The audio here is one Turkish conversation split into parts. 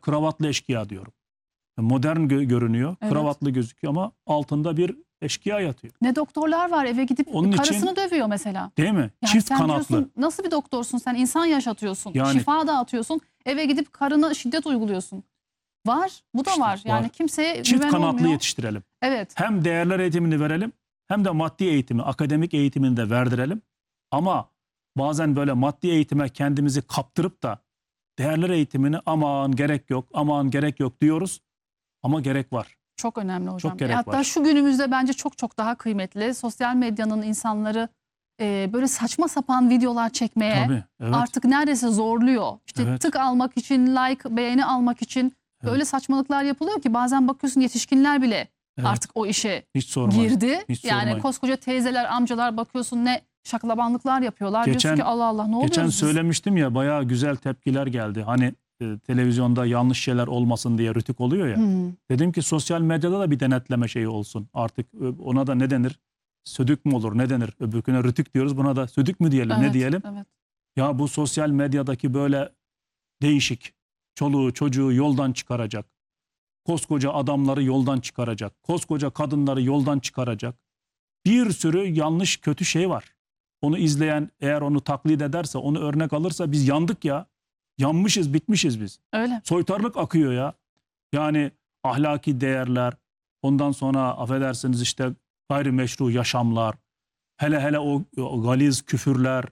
kravatlı eşkıya diyorum. Modern görünüyor, Evet. kravatlı gözüküyor ama altında bir eşkıya yatıyor. Ne doktorlar var eve gidip Onun için- karısını dövüyor mesela. Değil mi? Yani Çift sen kanatlı. diyorsun, nasıl bir doktorsun sen? İnsan yaşatıyorsun, Yani- şifa dağıtıyorsun. Eve gidip karına şiddet uyguluyorsun. Var, bu da İşte var. Yani var. kimseye Çift güven kanatlı olmuyor. yetiştirelim. Evet, Hem değerler eğitimini verelim hem de maddi eğitimi, akademik eğitimini de verdirelim. Ama bazen böyle maddi eğitime kendimizi kaptırıp da değerler eğitimini aman gerek yok, aman gerek yok diyoruz. Ama gerek var. çok önemli hocam. Çok gerek Hatta var. şu günümüzde bence çok çok daha kıymetli. Sosyal medyanın insanları böyle saçma sapan videolar çekmeye Tabii, evet. artık neredeyse zorluyor. İşte Evet. tık almak için, like, beğeni almak için öyle saçmalıklar yapılıyor ki bazen bakıyorsun yetişkinler bile Evet. artık o işe Hiç sormayın. girdi. Hiç Yani sormayın. koskoca teyzeler, amcalar bakıyorsun ne şaklabanlıklar yapıyorlar. Geçen- Diyorsun ki Allah Allah ne oluyoruz Geçen biz? söylemiştim ya, bayağı güzel tepkiler geldi. Hani televizyonda yanlış şeyler olmasın diye rütük oluyor ya. Hı. Dedim ki sosyal medyada da bir denetleme şeyi olsun. Artık ona da ne denir? Södük mü olur? Ne denir? Öbürküne rütük diyoruz. Buna da södük mü diyelim? Ne Evet, diyelim? evet. Ya bu sosyal medyadaki böyle değişik, çoluğu çocuğu yoldan çıkaracak, koskoca adamları yoldan çıkaracak, koskoca kadınları yoldan çıkaracak bir sürü yanlış kötü şey var. Onu izleyen eğer onu taklit ederse, onu örnek alırsa biz yandık ya. Yanmışız, bitmişiz biz. Öyle. Soytarlık akıyor ya. Yani ahlaki değerler, ondan sonra affedersiniz işte gayrimeşru yaşamlar, hele hele o galiz küfürler.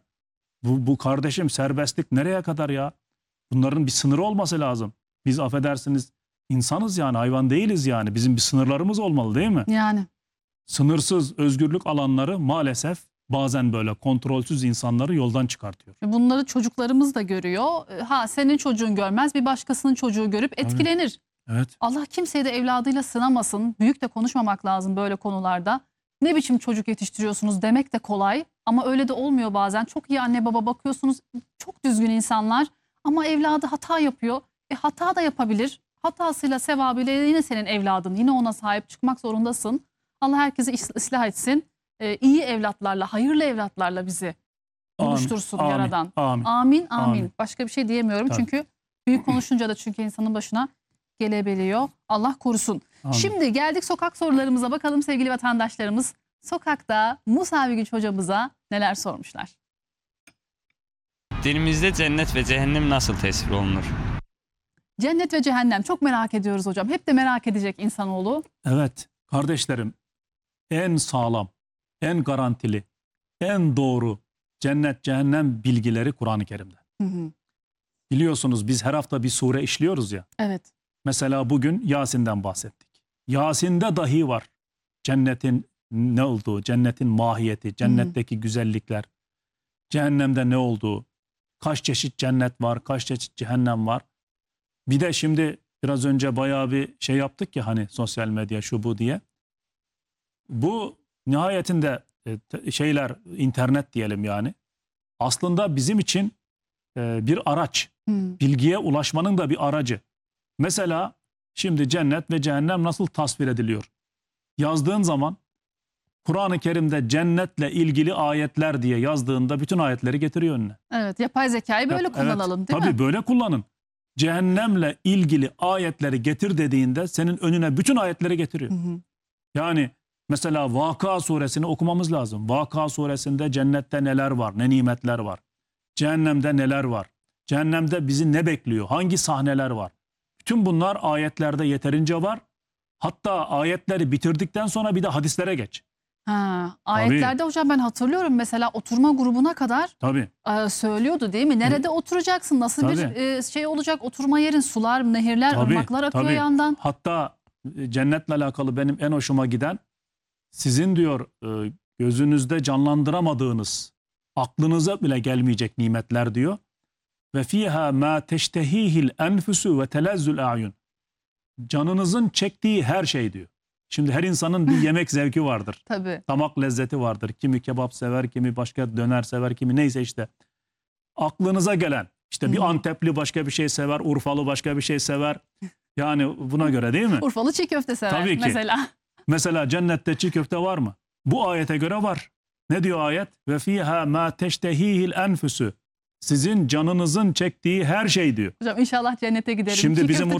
Bu kardeşim serbestlik nereye kadar ya? Bunların bir sınırı olması lazım. Biz affedersiniz insanız yani, hayvan değiliz yani. Bizim bir sınırlarımız olmalı değil mi? Yani Sınırsız özgürlük alanları maalesef bazen böyle kontrolsüz insanları yoldan çıkartıyor. bunları çocuklarımız da görüyor. Ha senin çocuğun görmez, bir başkasının çocuğu görüp etkilenir. Evet. Allah kimseyi de evladıyla sınamasın. Büyük de konuşmamak lazım böyle konularda. Ne biçim çocuk yetiştiriyorsunuz demek de kolay. Ama öyle de olmuyor bazen. Çok iyi anne baba bakıyorsunuz. Çok düzgün insanlar. Ama evladı hata yapıyor. Hata da yapabilir. Hatasıyla sevabıyla yine senin evladın. Yine ona sahip çıkmak zorundasın. Allah herkesi ıslah etsin. İyi evlatlarla, hayırlı evlatlarla bizi buluştursun Amin, Yaradan. amin. Amin, amin. Amin. Başka bir şey diyemiyorum. Tabii. Çünkü büyük konuşunca da çünkü insanın başına gelebiliyor. Allah korusun. Amin. Şimdi geldik sokak sorularımıza, bakalım sevgili vatandaşlarımız sokakta Musa Güç hocamıza neler sormuşlar. Dinimizde cennet ve cehennem nasıl tesvir olunur? Cennet ve cehennem çok merak ediyoruz hocam. Hep de merak edecek insanoğlu. Evet kardeşlerim, en sağlam, en garantili, en doğru cennet cehennem bilgileri Kur'an-ı Kerim'de. Hı hı. Biliyorsunuz biz her hafta bir sure işliyoruz ya. Evet. Mesela bugün Yasin'den bahsettik. Yasin'de dahi var cennetin ne olduğu, cennetin mahiyeti, cennetteki güzellikler, cehennemde ne olduğu, kaç çeşit cennet var, kaç çeşit cehennem var. Bir de şimdi biraz önce bayağı bir şey yaptık ya hani sosyal medya şu bu diye. Bu nihayetinde şeyler, internet diyelim yani, aslında bizim için bir araç. Hı. Bilgiye ulaşmanın da bir aracı. Mesela şimdi cennet ve cehennem nasıl tasvir ediliyor? Yazdığın zaman Kur'an-ı Kerim'de cennetle ilgili ayetler diye yazdığında bütün ayetleri getiriyor önüne. Evet, yapay zekayı böyle Evet, kullanalım değil tabii mi? böyle kullanın. Cehennemle ilgili ayetleri getir dediğinde senin önüne bütün ayetleri getiriyor. Hı hı. Yani mesela Vakıa suresini okumamız lazım. Vakıa suresinde cennette neler var, ne nimetler var. Cehennemde neler var. Cehennemde bizi ne bekliyor, hangi sahneler var. Bütün bunlar ayetlerde yeterince var. Hatta ayetleri bitirdikten sonra bir de hadislere geç. Ha, ayetlerde hocam ben hatırlıyorum mesela oturma grubuna kadar Tabii. söylüyordu değil mi? Nerede oturacaksın? Nasıl Tabii. bir şey olacak? Oturma yerin, sular, nehirler, Tabii, ırmaklar akıyor tabii. yandan. Hatta cennetle alakalı benim en hoşuma giden, sizin diyor gözünüzde canlandıramadığınız, aklınıza bile gelmeyecek nimetler diyor. Ve fiha ma teştehihil enfusu ve telezzül a'yun. Canınızın çektiği her şey diyor. Şimdi her insanın bir yemek zevki vardır. Tabii. Damak lezzeti vardır. Kimi kebap sever, kimi başka döner sever, kimi neyse işte. Aklınıza gelen, işte bir Antepli başka bir şey sever, Urfalı başka bir şey sever. Yani buna göre değil mi? Urfalı çiğ köfte sever Tabii ki. mesela. Mesela cennette çiğ köfte var mı? Bu ayete göre var. Ne diyor ayet? Ve fiha ma teştehihil enfusu. Sizin canınızın çektiği her şey diyor. Hocam inşallah cennete giderim. Şimdi Çiğ bizim köfte